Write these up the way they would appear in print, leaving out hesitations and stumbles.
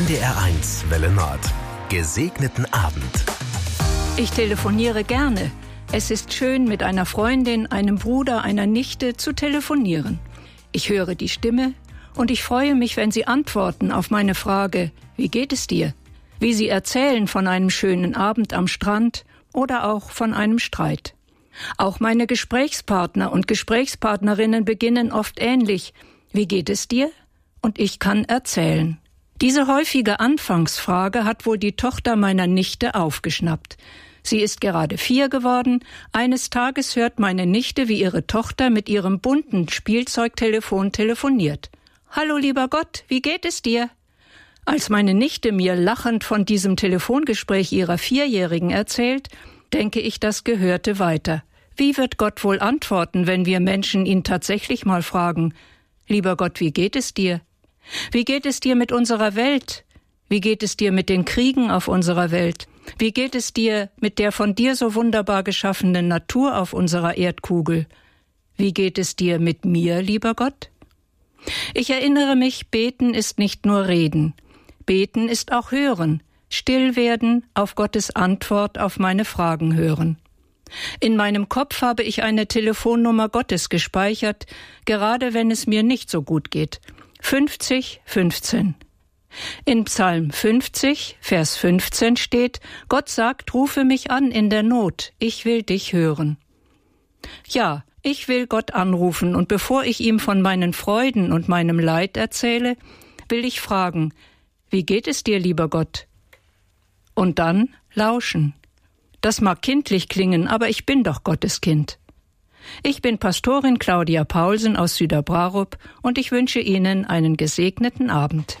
NDR1 Welle Nord. Gesegneten Abend. Ich telefoniere gerne. Es ist schön, mit einer Freundin, einem Bruder, einer Nichte zu telefonieren. Ich höre die Stimme und ich freue mich, wenn sie antworten auf meine Frage, wie geht es dir? Wie sie erzählen von einem schönen Abend am Strand oder auch von einem Streit. Auch meine Gesprächspartner und Gesprächspartnerinnen beginnen oft ähnlich. Wie geht es dir? Und ich kann erzählen. Diese häufige Anfangsfrage hat wohl die Tochter meiner Nichte aufgeschnappt. Sie ist gerade 4 geworden. Eines Tages hört meine Nichte, wie ihre Tochter mit ihrem bunten Spielzeugtelefon telefoniert. »Hallo, lieber Gott, wie geht es dir?« Als meine Nichte mir lachend von diesem Telefongespräch ihrer 4-Jährigen erzählt, denke ich das Gehörte weiter. Wie wird Gott wohl antworten, wenn wir Menschen ihn tatsächlich mal fragen, »Lieber Gott, wie geht es dir?« Wie geht es dir mit unserer Welt? Wie geht es dir mit den Kriegen auf unserer Welt? Wie geht es dir mit der von dir so wunderbar geschaffenen Natur auf unserer Erdkugel? Wie geht es dir mit mir, lieber Gott? Ich erinnere mich, beten ist nicht nur reden. Beten ist auch hören, still werden, auf Gottes Antwort auf meine Fragen hören. In meinem Kopf habe ich eine Telefonnummer Gottes gespeichert, gerade wenn es mir nicht so gut geht. 5015. In Psalm 50, Vers 15 steht, Gott sagt, rufe mich an in der Not, ich will dich hören. Ja, ich will Gott anrufen und bevor ich ihm von meinen Freuden und meinem Leid erzähle, will ich fragen, wie geht es dir, lieber Gott? Und dann lauschen. Das mag kindlich klingen, aber ich bin doch Gottes Kind. Ich bin Pastorin Claudia Paulsen aus Süderbrarup und ich wünsche Ihnen einen gesegneten Abend.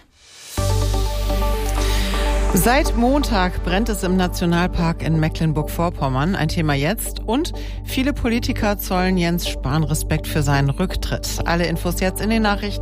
Seit Montag brennt es im Nationalpark in Mecklenburg-Vorpommern, ein Thema jetzt. Und viele Politiker zollen Jens Spahn Respekt für seinen Rücktritt. Alle Infos jetzt in den Nachrichten.